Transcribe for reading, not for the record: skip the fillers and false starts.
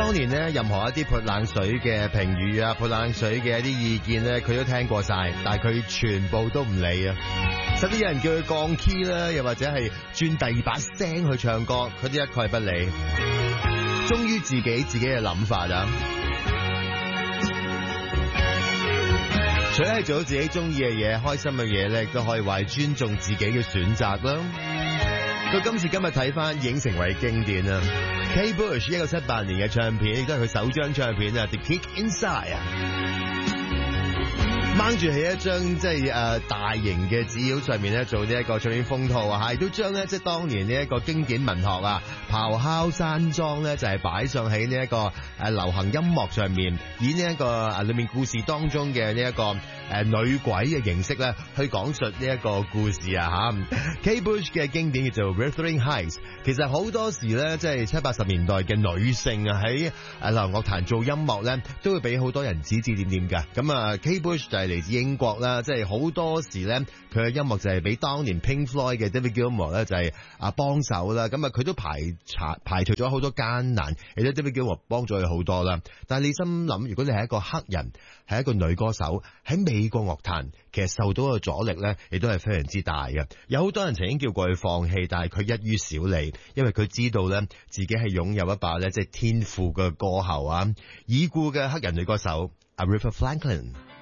當年呢，任何一啲潑冷水嘅評語啊，潑冷水嘅一啲意見呢，佢都聽過晒，但係佢全部都唔理啊。甚至有人叫佢降 key 啦，又或者係轉第二把聲去唱歌，佢都一概不理。忠於自己嘅諗法啊！除咗係做到自己中意嘅嘢、開心嘅嘢咧，亦都可以話係尊重自己嘅選擇啦。到今時今日睇翻，已經成為經典啦。Kate Bush 1978年嘅唱片，亦都係佢首張唱片啊，《The Kick Inside》啊。掹住喺一張即係大型嘅紙鷂上面咧，做呢一個唱片封套啊，亦都將咧即係當年呢一個經典文學啊，咆哮山莊咧就係擺上喺呢一個流行音樂上面，以呢一個裏面故事當中嘅呢一個女鬼嘅形式咧去講述呢一個故事啊吓。Kate Bush 嘅經典叫做 Wuthering Heights， 其實好多時咧即係70、80年代嘅女性啊喺流行樂壇做音樂咧，都會俾好多人指指點點㗎。咁啊 Kate Bush 就係嚟自英國啦，即係好多時咧佢嘅音樂就係俾當年 Pink Floyd 嘅 David Gilmour 咧就係幫手啦。咁啊佢都排除咗好多艱難，亦都 David Gilmour 幫咗佢好多啦。但係你心諗，如果你係一個黑人，係一個女歌手喺美國樂壇，其實受到嘅阻力咧，亦都係非常之大嘅。有好多人曾經叫過佢放棄，但係佢一於少理，因為佢知道咧自己係擁有一把咧即係天賦嘅歌喉啊。已故嘅黑人女歌手 Aretha Franklin。